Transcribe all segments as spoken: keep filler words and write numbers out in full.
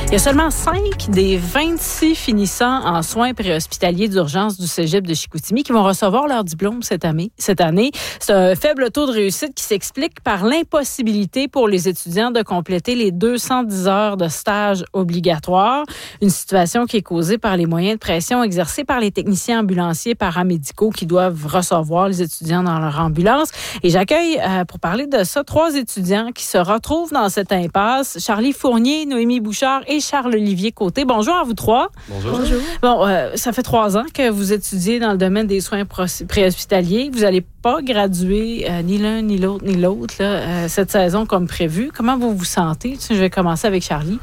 Il y a seulement cinq des vingt-six finissants en soins préhospitaliers d'urgence du cégep de Chicoutimi qui vont recevoir leur diplôme cette année. Cette année. C'est un faible taux de réussite qui s'explique par l'impossibilité pour les étudiants de compléter les deux cent dix heures de stage obligatoires. Une situation qui est causée par les moyens de pression exercés par les techniciens ambulanciers paramédicaux qui doivent recevoir les étudiants dans leur ambulance. Et j'accueille, euh, pour parler de ça, trois étudiants qui se retrouvent dans cette impasse. Charlie Fournier, Noémie Bouchard et Charles-Olivier Côté. Bonjour à vous trois. Bonjour. Bonjour. Bon, euh, ça fait trois ans que vous étudiez dans le domaine des soins préhospitaliers. Vous n'allez pas graduer euh, ni l'un, ni l'autre, ni l'autre là, euh, cette saison comme prévu. Comment vous vous sentez? Je vais commencer avec Charlie.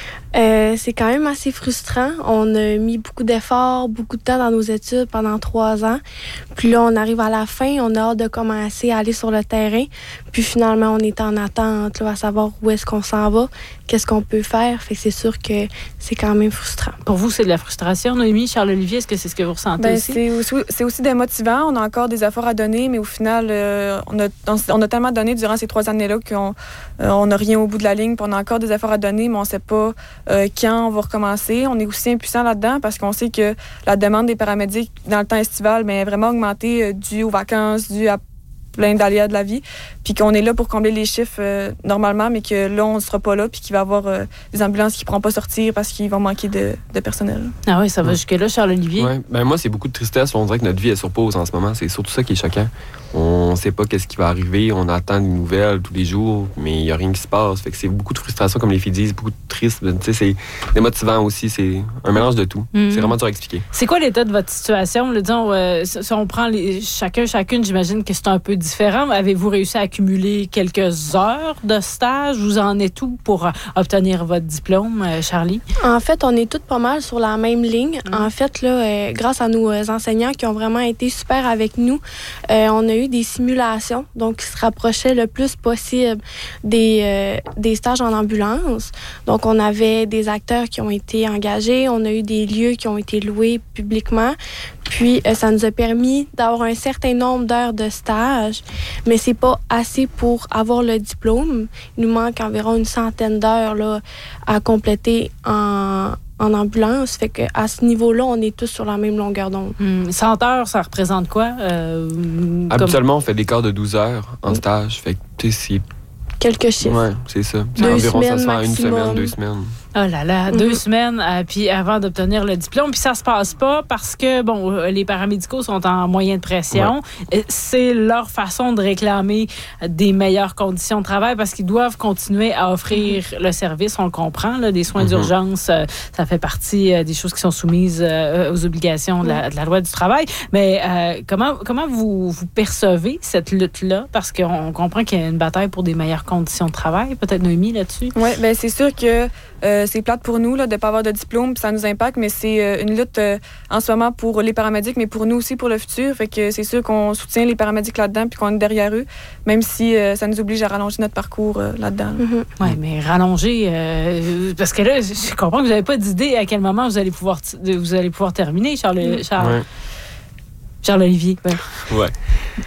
Euh, c'est quand même assez frustrant. On a mis beaucoup d'efforts, beaucoup de temps dans nos études pendant trois ans. Puis là, on arrive à la fin, on a hâte de commencer à aller sur le terrain. Puis finalement, on est en attente là, à savoir où est-ce qu'on s'en va, qu'est-ce qu'on peut faire. Fait que c'est sûr que c'est quand même frustrant. Pour vous, c'est de la frustration, Noémie, Charles-Olivier, est-ce que c'est ce que vous ressentez ben, aussi? C'est aussi, c'est aussi démotivant. On a encore des efforts à donner, mais au final, euh, on, a, on, on a tellement donné durant ces trois années-là qu'on euh, on n'a rien au bout de la ligne. Puis on a encore des efforts à donner, mais on ne sait pas euh, quand on va recommencer. On est aussi impuissant là-dedans parce qu'on sait que la demande des paramédics dans le temps estival bien, est vraiment augmentée euh, due aux vacances, due à plein d'aléas de la vie, puis qu'on est là pour combler les chiffres euh, normalement, mais que là, on ne sera pas là, puis qu'il va y avoir euh, des ambulances qui ne pourront pas sortir parce qu'ils vont manquer de, de personnel. Ah oui, ça va ouais. jusque-là, Charles-Olivier? Oui, ben moi, c'est beaucoup de tristesse. On dirait que notre vie est sur pause en ce moment. C'est surtout ça qui est choquant. On ne sait pas qu'est-ce qui va arriver. On attend des nouvelles tous les jours, mais il n'y a rien qui se passe. Fait que c'est beaucoup de frustration, comme les filles disent, beaucoup de triste. Tu sais, c'est démotivant aussi. C'est un mélange de tout. Mm-hmm. C'est vraiment dur à expliquer. C'est quoi l'état de votre situation? Là, disons, euh, si on prend les, chacun, chacune, j'imagine que c'est un peu différent. Avez-vous réussi à accumuler quelques heures de stage? Vous en êtes où pour obtenir votre diplôme, euh, Charlie? En fait, on est toutes pas mal sur la même ligne. Mm. En fait, là, euh, grâce à nos enseignants qui ont vraiment été super avec nous, euh, on a eu des simulations, donc qui se rapprochaient le plus possible des, euh, des stages en ambulance. Donc, on avait des acteurs qui ont été engagés, on a eu des lieux qui ont été loués publiquement. Puis, euh, ça nous a permis d'avoir un certain nombre d'heures de stage, mais c'est pas assez pour avoir le diplôme. Il nous manque environ une centaine d'heures là, à compléter en, en ambulance. Fait qu'à ce niveau-là, on est tous sur la même longueur d'onde. Hum, cent heures, ça représente quoi? Euh, Habituellement, comme... on fait des quarts de douze heures en stage. Fait que, tu sais, c'est... Quelques chiffres. Oui, c'est ça. Deux environ semaines ça se fait maximum. une semaine, deux semaines. Oh là là, mm-hmm. deux semaines euh, puis avant d'obtenir le diplôme. Puis ça se passe pas parce que, bon, les paramédicaux sont en moyen de pression. Ouais. C'est leur façon de réclamer des meilleures conditions de travail parce qu'ils doivent continuer à offrir mm-hmm. le service. On le comprend, là, des soins mm-hmm. d'urgence, euh, ça fait partie euh, des choses qui sont soumises euh, aux obligations de la, de la loi du travail. Mais euh, comment, comment vous, vous percevez cette lutte-là? Parce qu'on comprend qu'il y a une bataille pour des meilleures conditions de travail. Peut-être Noémie là-dessus? Oui, bien c'est sûr que Euh, c'est plate pour nous là, de ne pas avoir de diplôme, puis ça nous impacte, mais c'est euh, une lutte euh, en ce moment pour les paramédics, mais pour nous aussi pour le futur. Fait que c'est sûr qu'on soutient les paramédics là-dedans, puis qu'on est derrière eux, même si euh, ça nous oblige à rallonger notre parcours euh, là-dedans. Là. Mm-hmm. Oui, mais rallonger, euh, parce que là, je comprends que vous n'avez pas d'idée à quel moment vous allez pouvoir, t- vous allez pouvoir terminer, Charles, mm-hmm. Charles, ouais. Charles-Olivier. Oui. Ouais.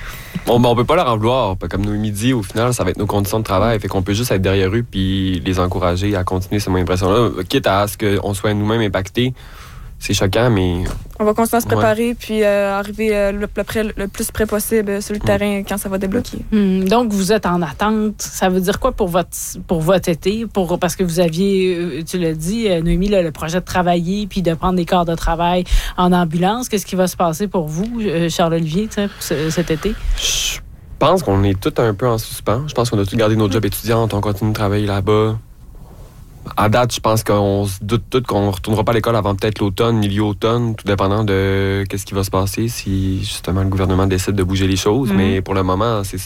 On ne peut pas leur en vouloir. Comme Noémie dit, au final, ça va être nos conditions de travail. Fait qu'on peut juste être derrière eux puis les encourager à continuer cette impression-là. Quitte à ce qu'on soit nous-mêmes impactés, c'est choquant, mais... On va continuer à se préparer ouais. puis euh, arriver euh, le, le, près, le plus près possible sur le mmh. terrain quand ça va débloquer. Mmh. Donc, vous êtes en attente. Ça veut dire quoi pour votre, pour votre été? Pour, parce que vous aviez, tu l'as dit, Noémie, là, le projet de travailler puis de prendre des quarts de travail en ambulance. Qu'est-ce qui va se passer pour vous, Charles-Olivier, pour ce, cet été? Je pense qu'on est tous un peu en suspens. Je pense qu'on a tous gardé nos jobs étudiantes. On continue de travailler là-bas. À date, je pense qu'on se doute tous qu'on ne retournera pas à l'école avant peut-être l'automne, milieu-automne, tout dépendant de qu'est-ce qui va se passer si, justement, le gouvernement décide de bouger les choses. Mm-hmm. Mais pour le moment, c'est,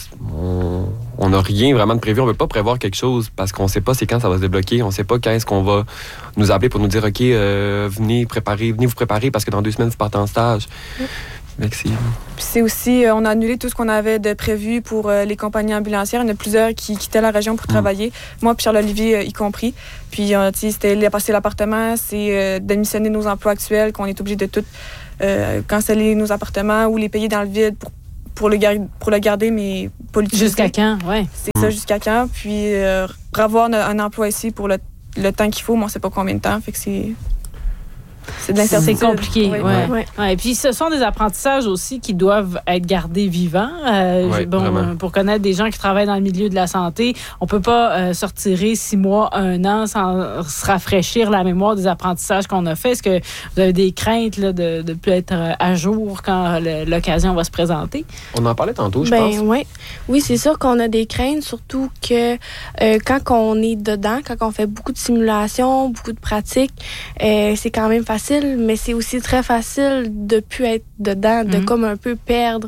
on n'a rien vraiment de prévu. On ne veut pas prévoir quelque chose parce qu'on ne sait pas c'est quand ça va se débloquer. On ne sait pas quand est-ce qu'on va nous appeler pour nous dire « OK, euh, venez préparer, venez vous préparer parce que dans deux semaines, vous partez en stage. Mm-hmm. » Puis c'est aussi, euh, on a annulé tout ce qu'on avait de prévu pour euh, les compagnies ambulancières. Il y en a plusieurs qui quittaient la région pour mmh. travailler. Moi puis Charles-Olivier euh, y compris. Puis euh, c'était les passer l'appartement, c'est euh, démissionner nos emplois actuels, qu'on est obligé de tout euh, canceller nos appartements ou les payer dans le vide pour, pour, le, gar- pour le garder, mais pas l'utiliser. Jusqu'à quand, oui. C'est mmh. ça, jusqu'à quand. Puis euh, revoir un emploi ici pour le le temps qu'il faut, mais on ne sait pas combien de temps. Fait que c'est... C'est de l'incertitude. C'est compliqué, oui. Ouais. Ouais. Ouais. Et puis, ce sont des apprentissages aussi qui doivent être gardés vivants. Euh, Ouais, bon, vraiment. pour connaître des gens qui travaillent dans le milieu de la santé, on peut pas euh, se retirer six mois, un an sans se rafraîchir la mémoire des apprentissages qu'on a fait. Est-ce que vous avez des craintes là, de ne plus être à jour quand le, l'occasion va se présenter? On en parlait tantôt, je Ben, pense. ouais. Oui, c'est sûr qu'on a des craintes, surtout que euh, quand on est dedans, quand on fait beaucoup de simulations, beaucoup de pratiques, euh, c'est quand même facile, mais c'est aussi très facile de plus être dedans, de Mhm. comme un peu perdre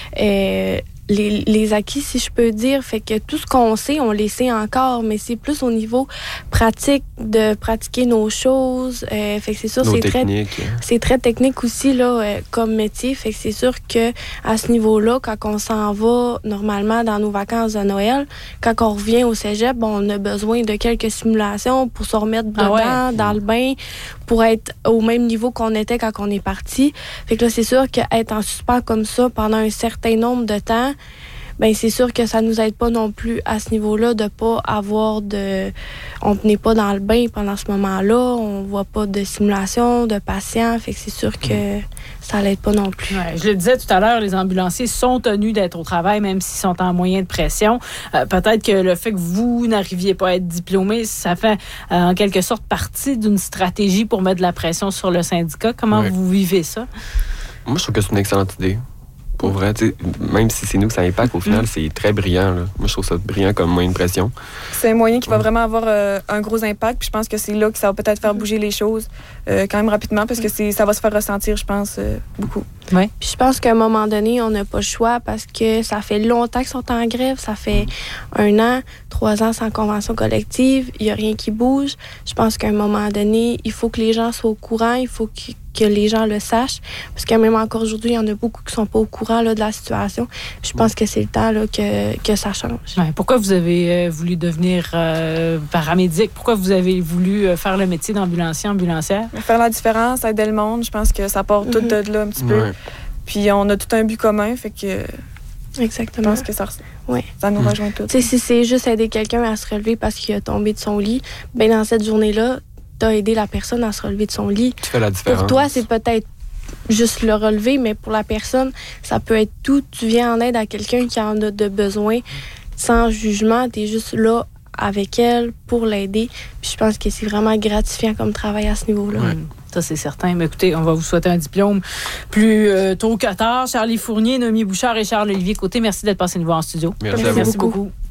euh, les, les acquis, si je peux dire. Fait que tout ce qu'on sait, on les sait encore, mais c'est plus au niveau pratique de pratiquer nos choses. Euh, fait que c'est sûr, Nos c'est très techniques. c'est très technique aussi là, euh, comme métier. Fait que c'est sûr que à ce niveau-là, quand on s'en va normalement dans nos vacances de Noël, quand on revient au cégep, bon, on a besoin de quelques simulations pour se remettre dedans, Ah ouais? dans le bain, pour être au même niveau qu'on était quand on est parti. Fait que là, c'est sûr qu'être en suspens comme ça pendant un certain nombre de temps, ben c'est sûr que ça nous aide pas non plus à ce niveau-là de pas avoir de... On n'est pas dans le bain pendant ce moment-là, on voit pas de simulation, de patients, fait que c'est sûr que ça l'aide pas non plus. Ouais, je le disais tout à l'heure, les ambulanciers sont tenus d'être au travail, même s'ils sont en moyen de pression. Euh, peut-être que le fait que vous n'arriviez pas à être diplômé, ça fait euh, en quelque sorte partie d'une stratégie pour mettre de la pression sur le syndicat. Comment Ouais. vous vivez ça? Moi, je trouve que c'est une excellente idée. Pour vrai, tu sais, même si c'est nous que ça impacte, au final, Mm. c'est très brillant. Là. Moi, je trouve ça brillant comme moyen de pression. C'est un moyen qui va Ouais. vraiment avoir euh, un gros impact. Puis je pense que c'est là que ça va peut-être faire bouger les choses euh, quand même rapidement parce que c'est, ça va se faire ressentir, je pense, euh, beaucoup. Puis je pense qu'à un moment donné, on n'a pas le choix parce que ça fait longtemps qu'ils sont en grève. Ça fait un an, trois ans sans convention collective. Il n'y a rien qui bouge. Je pense qu'à un moment donné, il faut que les gens soient au courant. Il faut que, que les gens le sachent. Parce que même encore aujourd'hui, il y en a beaucoup qui ne sont pas au courant là, de la situation. Puis je pense que c'est le temps là, que, que ça change. Ouais, pourquoi vous avez euh, voulu devenir euh, paramédic? Pourquoi vous avez voulu euh, faire le métier d'ambulancier, ambulancière? Faire la différence, aider le monde, je pense que ça part tout Mhm. de là un petit peu. Ouais. Puis on a tout un but commun, fait que je Exactement. pense que ça, Ouais. ça nous Mhm. rejoint tous. Tu sais, si c'est juste aider quelqu'un à se relever parce qu'il a tombé de son lit, ben dans cette journée-là, t'as aidé la personne à se relever de son lit. Tu fais la différence. Pour toi, c'est peut-être juste le relever, mais pour la personne, ça peut être tout. Tu viens en aide à quelqu'un qui en a de besoin, sans jugement. T'es juste là avec elle pour l'aider. Puis je pense que c'est vraiment gratifiant comme travail à ce niveau-là. Ouais. Hum, Ça, c'est certain. Mais écoutez, on va vous souhaiter un diplôme plus euh, tôt que tard. Charlie Fournier, Noémie Bouchard et Charles-Olivier Côté, merci d'être passé nous voir en studio. Merci à vous. Merci beaucoup. beaucoup.